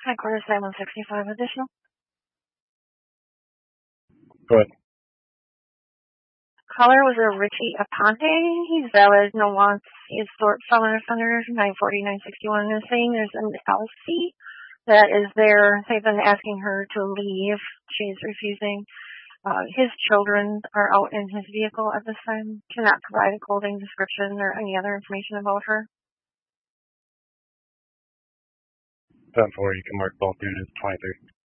Headquarters 165 additional. Go ahead. Caller was a Richie Aponte. He's valid, no wants. He is short felon offender 940-961. Is saying there's an Elsie that is there. They've been asking her to leave. She's refusing. His children are out in his vehicle at this time. Cannot provide a clothing description or any other information about her. 10-4, you can mark both units 23.